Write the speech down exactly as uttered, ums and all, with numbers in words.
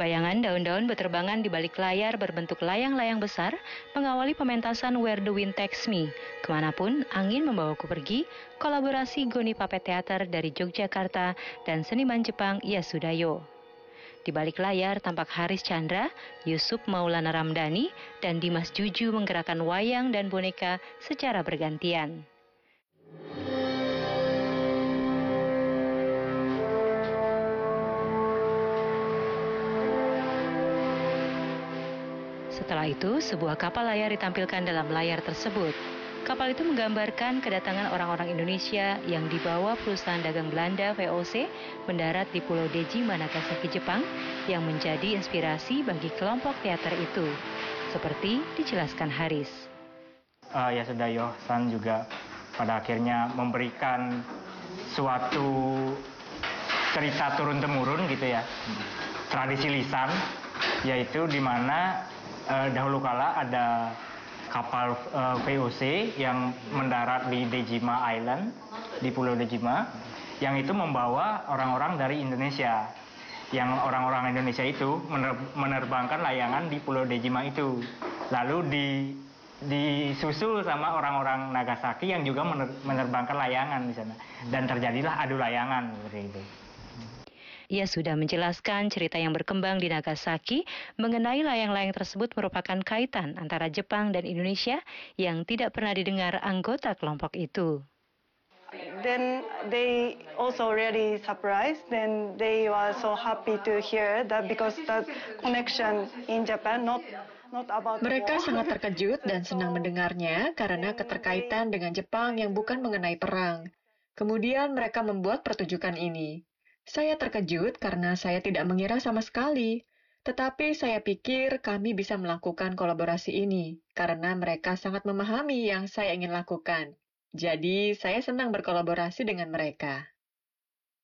Bayangan daun-daun berterbangan di balik layar berbentuk layang-layang besar mengawali pementasan Where the Wind Takes Me. Kemanapun angin membawaku pergi, kolaborasi Goni Puppet Theater dari Yogyakarta dan seniman Jepang Yasudayo. Di balik layar tampak Haris Chandra, Yusuf Maulana Ramdhani, dan Dimas Juju menggerakkan wayang dan boneka secara bergantian. Setelah itu, sebuah kapal layar ditampilkan dalam layar tersebut. Kapal itu menggambarkan kedatangan orang-orang Indonesia yang dibawa perusahaan dagang Belanda V O C mendarat di Pulau Dejima, Nagasaki, Jepang, yang menjadi inspirasi bagi kelompok teater itu. Seperti dijelaskan Haris. Uh, Yasudayo-san juga pada akhirnya memberikan suatu cerita turun-temurun gitu ya, tradisi lisan, yaitu di mana uh, dahulu kala ada kapal uh, V O C yang mendarat di Dejima Island, di Pulau Dejima, yang itu membawa orang-orang dari Indonesia. Yang orang-orang Indonesia itu menerbangkan layangan di Pulau Dejima itu. Lalu di, disusul sama orang-orang Nagasaki yang juga menerbangkan layangan di sana. Dan terjadilah adu layangan seperti itu. Ia sudah menjelaskan cerita yang berkembang di Nagasaki mengenai layang-layang tersebut merupakan kaitan antara Jepang dan Indonesia yang tidak pernah didengar anggota kelompok itu. Then they also really surprised. Then they were so happy to hear that because the connection in Japan not not about. Mereka sangat terkejut dan senang mendengarnya karena keterkaitan dengan Jepang yang bukan mengenai perang. Kemudian mereka membuat pertunjukan ini. Saya terkejut karena saya tidak mengira sama sekali. Tetapi saya pikir kami bisa melakukan kolaborasi ini karena mereka sangat memahami yang saya ingin lakukan. Jadi, saya senang berkolaborasi dengan mereka.